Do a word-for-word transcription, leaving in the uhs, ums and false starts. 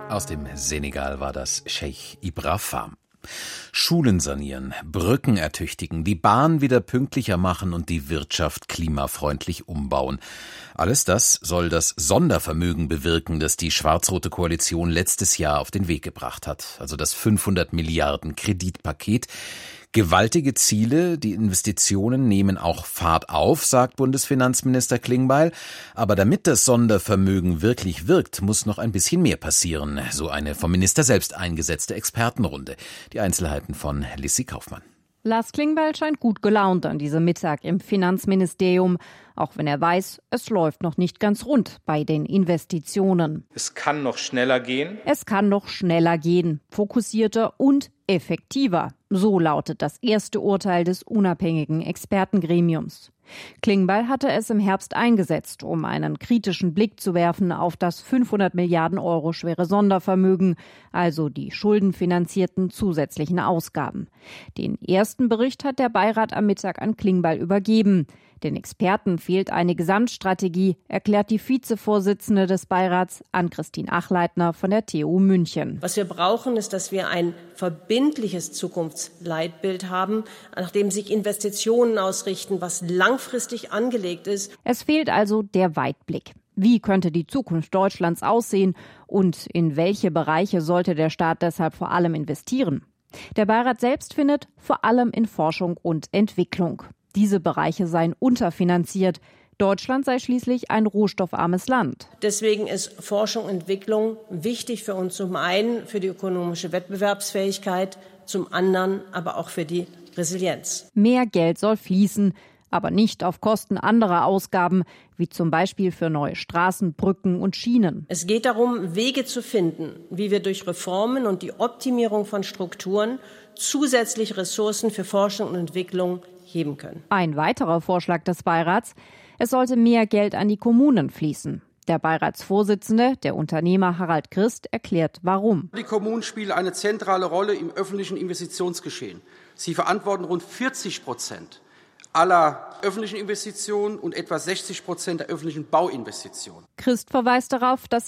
Aus dem Senegal war das Cheikh Ibra Fam. Schulen sanieren, Brücken ertüchtigen, die Bahn wieder pünktlicher machen und die Wirtschaft klimafreundlich umbauen. Alles das soll das Sondervermögen bewirken, das die schwarz-rote Koalition letztes Jahr auf den Weg gebracht hat. Also das fünfhundert Milliarden Kreditpaket. Gewaltige Ziele, die Investitionen nehmen auch Fahrt auf, sagt Bundesfinanzminister Klingbeil. Aber damit das Sondervermögen wirklich wirkt, muss noch ein bisschen mehr passieren. So eine vom Minister selbst eingesetzte Expertenrunde. Die Einzelheiten von Lissi Kaufmann. Lars Klingbeil scheint gut gelaunt an diesem Mittag im Finanzministerium, auch wenn er weiß, es läuft noch nicht ganz rund bei den Investitionen. Es kann noch schneller gehen. Es kann noch schneller gehen, fokussierter und effektiver. So lautet das erste Urteil des unabhängigen Expertengremiums. Klingbeil hatte es im Herbst eingesetzt, um einen kritischen Blick zu werfen auf das fünfhundert Milliarden Euro schwere Sondervermögen, also die schuldenfinanzierten zusätzlichen Ausgaben. Den ersten Bericht hat der Beirat am Mittag an Klingbeil übergeben. Den Experten fehlt eine Gesamtstrategie, erklärt die Vizevorsitzende des Beirats, Ann-Christine Achleitner von der T U München. Was wir brauchen, ist, dass wir ein verbindliches Zukunftsleitbild haben, nach dem sich Investitionen ausrichten, was langfristig angelegt ist. Es fehlt also der Weitblick. Wie könnte die Zukunft Deutschlands aussehen und in welche Bereiche sollte der Staat deshalb vor allem investieren? Der Beirat selbst findet vor allem in Forschung und Entwicklung. Diese Bereiche seien unterfinanziert. Deutschland sei schließlich ein rohstoffarmes Land. Deswegen ist Forschung und Entwicklung wichtig für uns, zum einen für die ökonomische Wettbewerbsfähigkeit, zum anderen aber auch für die Resilienz. Mehr Geld soll fließen, aber nicht auf Kosten anderer Ausgaben, wie zum Beispiel für neue Straßen, Brücken und Schienen. Es geht darum, Wege zu finden, wie wir durch Reformen und die Optimierung von Strukturen zusätzliche Ressourcen für Forschung und Entwicklung heben können. Ein weiterer Vorschlag des Beirats: Es sollte mehr Geld an die Kommunen fließen. Der Beiratsvorsitzende, der Unternehmer Harald Christ, erklärt, warum. Die Kommunen spielen eine zentrale Rolle im öffentlichen Investitionsgeschehen. Sie verantworten rund vierzig Prozent aller öffentlichen Investitionen und etwa sechzig Prozent der öffentlichen Bauinvestitionen. Christ verweist darauf, dass